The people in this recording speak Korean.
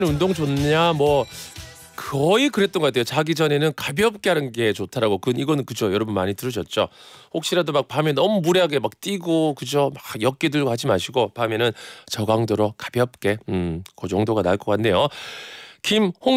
운동 좋냐 뭐 거의 그랬던 것 같아요. 자기 전에는 가볍게 하는 게 좋다라고. 이거는 그죠. 여러분 많이 들으셨죠. 혹시라도 막 밤에 너무 무리하게 막 뛰고 그죠. 막 역기 들고 하지 마시고 밤에는 저강도로 가볍게 그 정도가 나을 것 같네요. 김홍